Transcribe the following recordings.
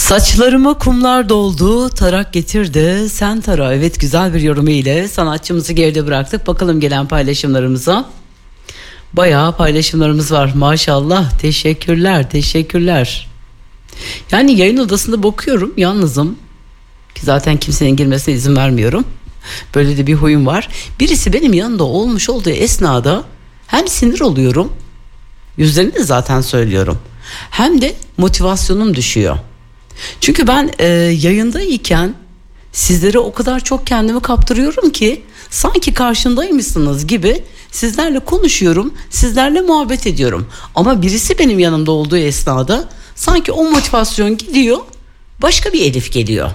Saçlarıma kumlar doldu, tarak getirdi, sen tara. Evet, güzel bir yorumu ile sanatçımızı geride bıraktık. Bakalım gelen paylaşımlarımıza. Bayağı paylaşımlarımız var maşallah. Teşekkürler. Yani yayın odasında bakıyorum, yalnızım. Ki zaten kimsenin girmesine izin vermiyorum. Böyle de bir huyum var. Birisi benim yanında olmuş olduğu esnada hem sinir oluyorum, yüzlerini de zaten söylüyorum, hem de motivasyonum düşüyor. Çünkü ben yayındayken sizlere o kadar çok kendimi kaptırıyorum ki sanki karşındaymışsınız gibi sizlerle konuşuyorum, sizlerle muhabbet ediyorum. Ama birisi benim yanımda olduğu esnada sanki o motivasyon gidiyor, başka bir Elif geliyor.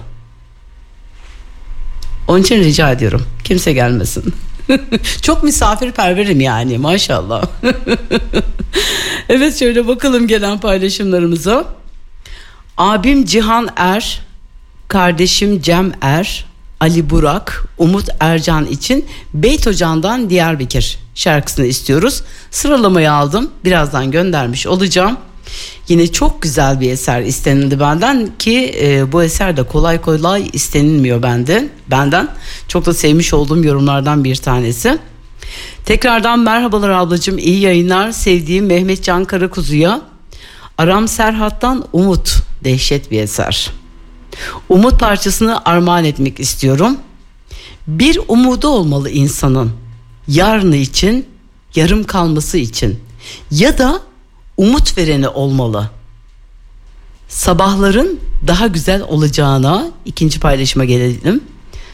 Onun için rica ediyorum, kimse gelmesin. Çok misafirperverim yani, maşallah. Evet, şöyle bakalım gelen paylaşımlarımıza. Abim Cihan Er, kardeşim Cem Er, Ali Burak, Umut Ercan için Beyt Hoca'ndan Diyarbakır şarkısını istiyoruz. Sıralamayı aldım, birazdan göndermiş olacağım. Yine çok güzel bir eser istenildi benden ki bu eser de kolay kolay istenilmiyor benden. Çok da sevmiş olduğum yorumlardan bir tanesi. Tekrardan merhabalar ablacığım, iyi yayınlar. Sevdiğim Mehmet Can Karakuzu'ya Aram Serhat'tan Umut, dehşet bir eser. Umut parçasını armağan etmek istiyorum. Bir umudu olmalı insanın, yarını için, yarım kalması için, ya da umut vereni olmalı. Sabahların daha güzel olacağına, ikinci paylaşıma gelelim.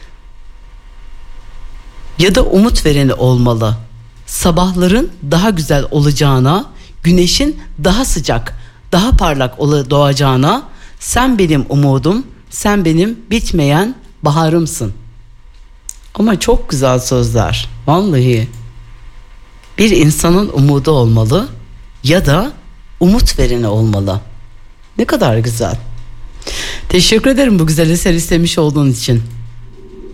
Ya da umut vereni olmalı. Sabahların daha güzel olacağına, güneşin daha sıcak, daha parlak doğacağına, sen benim umudum, sen benim bitmeyen baharımsın. Ama çok güzel sözler. Vallahi. Bir insanın umudu olmalı ya da umut vereni olmalı. Ne kadar güzel. Teşekkür ederim bu güzel eser istemiş olduğun için.